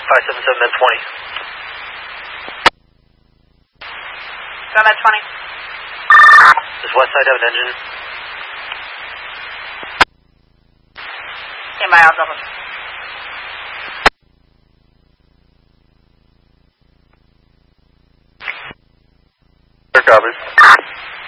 577 med 20. Go med 20. Does Westside have an engine? Stand by, I'll double check. Clear copies.